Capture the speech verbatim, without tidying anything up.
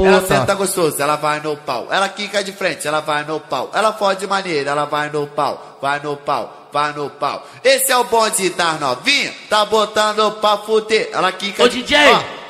Ela senta gostoso, ela vai no pau. Ela quica de frente, ela vai no pau. Ela fode de maneira, ela vai no pau. Vai no pau, vai no pau. Esse é o bonde das novinha, tá botando pra fuder. Ela quica Ô, de... D J, ó.